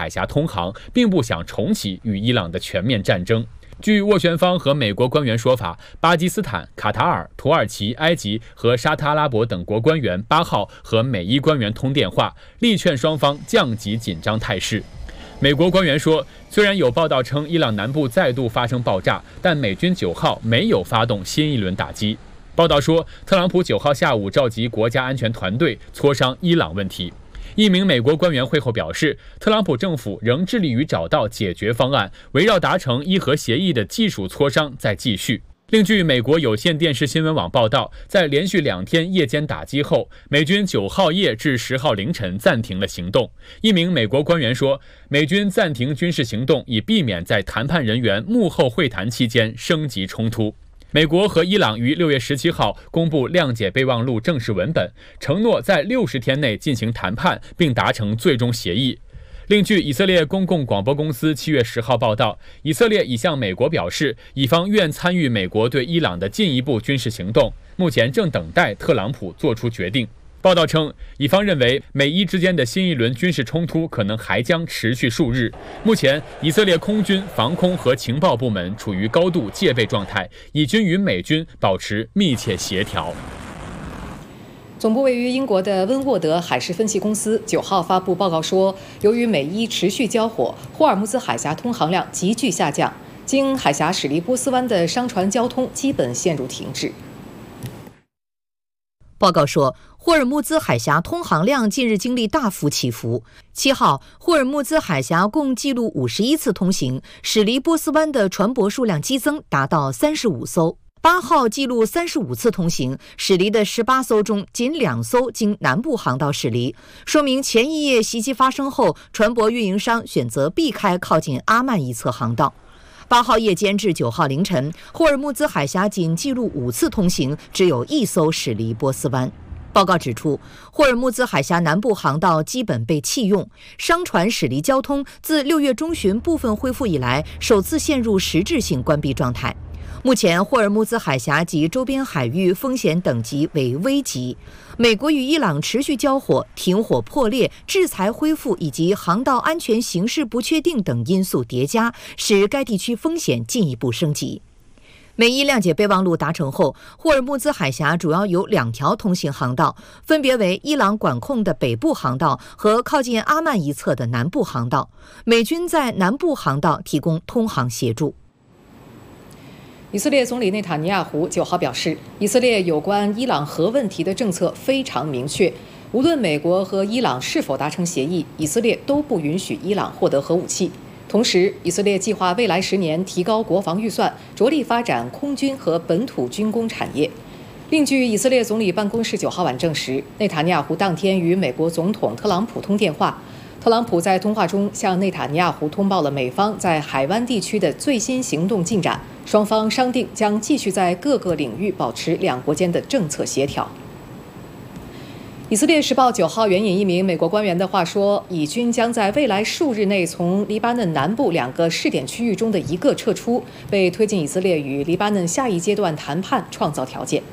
海峡通航，并不想重启与伊朗的全面战争。据斡旋方和美国官员说法，巴基斯坦、卡塔尔、土耳其、埃及和沙特阿拉伯等国官员8号和美伊官员通电话，力劝双方降级紧张态势。美国官员说，虽然有报道称伊朗南部再度发生爆炸，但美军9号没有发动新一轮打击。报道说，特朗普9号下午召集国家安全团队磋商伊朗问题。一名美国官员会后表示，特朗普政府仍致力于找到解决方案，围绕达成伊核协议的技术磋商在继续。另据美国有线电视新闻网报道，在连续2天夜间打击后，美军9号夜至10号凌晨暂停了行动。一名美国官员说，美军暂停军事行动，以避免在谈判人员幕后会谈期间升级冲突。美国和伊朗于6月17号公布谅解备忘录正式文本，承诺在60天内进行谈判，并达成最终协议。另据以色列公共广播公司7月10号报道，以色列已向美国表示，以方愿参与美国对伊朗的进一步军事行动，目前正等待特朗普做出决定。报道称，以方认为美伊之间的新一轮军事冲突可能还将持续数日。目前，以色列空军、防空和情报部门处于高度戒备状态，以军与美军保持密切协调。 总部位于英国的温沃德海事分析公司9号发布报告说，由于美伊持续交火，霍尔木兹海峡通航量急剧下降，经海峡驶离波斯湾的商船交通基本陷入停滞。 报告说，霍尔木兹海峡通航量近日经历大幅起伏。7号，霍尔木兹海峡共记录51次通行，驶离波斯湾的船舶数量激增，达到35艘。8号记录35次通行，驶离的18艘中，仅2艘经南部航道驶离，说明前一夜袭击发生后，船舶运营商选择避开靠近阿曼一侧航道。8号夜间至9号凌晨，霍尔木兹海峡仅记录5次通行，只有1艘驶离波斯湾。报告指出，霍尔木兹海峡南部航道基本被弃用，商船驶离交通自6月中旬部分恢复以来，首次陷入实质性关闭状态。目前，霍尔木兹海峡及周边海域风险等级为危级。美国与伊朗持续交火、停火破裂、制裁恢复以及航道安全形势不确定等因素叠加，使该地区风险进一步升级。美伊谅解备忘录达成后，霍尔木兹海峡主要有2条通行航道，分别为伊朗管控的北部航道和靠近阿曼一侧的南部航道。美军在南部航道提供通航协助。 以色列总理内塔尼亚胡9号表示，以色列有关伊朗核问题的政策非常明确，无论美国和伊朗是否达成协议，以色列都不允许伊朗获得核武器。同时，以色列计划未来10年提高国防预算，着力发展空军和本土军工产业。另据以色列总理办公室9号晚证实，内塔尼亚胡当天与美国总统特朗普通电话。特朗普在通话中向内塔尼亚胡通报了美方在海湾地区的最新行动进展，双方商定将继续在各个领域保持两国间的政策协调。以色列时报9号援引一名美国官员的话说，以军将在未来数日内从黎巴嫩南部2个试点区域中的一个撤出，为推进以色列与黎巴嫩下一阶段谈判创造条件。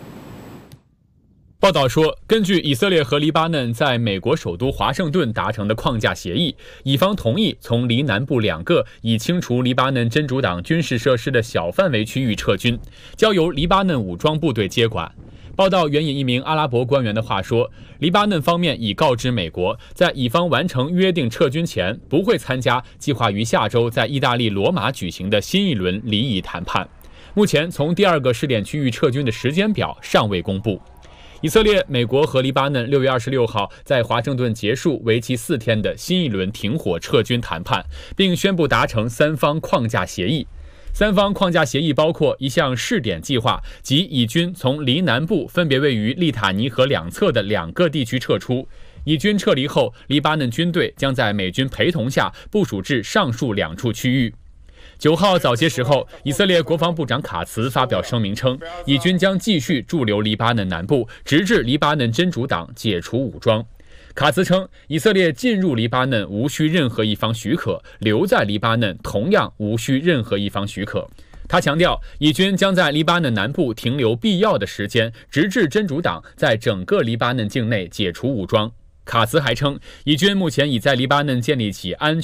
报道说，根据以色列和黎巴嫩在美国首都华盛顿达成的框架协议，以方同意从黎南部2个已清除黎巴嫩真主党军事设施的小范围区域撤军，交由黎巴嫩武装部队接管。报道援引一名阿拉伯官员的话说，黎巴嫩方面已告知美国，在以方完成约定撤军前，不会参加计划于下周在意大利罗马举行的新一轮黎以谈判。目前，从第2个试点区域撤军的时间表尚未公布。以色列、美国和黎巴嫩6月26号在华盛顿结束为期4天的新一轮停火撤军谈判，并宣布达成3方框架协议。3方框架协议包括一项试点计划，即以军从黎南部分别位于利塔尼河2侧的2个地区撤出。以军撤离后，黎巴嫩军队将在美军陪同下部署至上述2处区域。9号早些时候，以色列国防部长卡茨发表声明称，以军将继续驻留黎巴嫩南部，直至黎巴嫩真主党解除武装。卡茨称，以色列进入黎巴嫩无需任何一方许可，留在黎巴嫩同样无需任何一方许可。他强调，以军将在黎巴嫩南部停留必要的时间，直至真主党在整个黎巴嫩境内解除武装。卡茨还称，以军目前已在黎巴嫩建立起安全